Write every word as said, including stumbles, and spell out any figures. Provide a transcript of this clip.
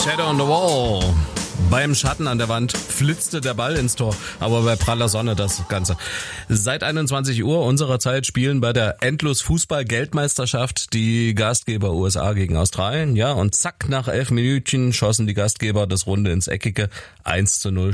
Shadow on the Wall. Beim Schatten an der Wand flitzte der Ball ins Tor, aber bei praller Sonne das Ganze. Seit einundzwanzig Uhr unserer Zeit spielen bei der Endlos-Fußball-Geldmeisterschaft die Gastgeber U S A gegen Australien. Ja, und zack, nach elf Minütchen schossen die Gastgeber das Runde ins Eckige. eins zu null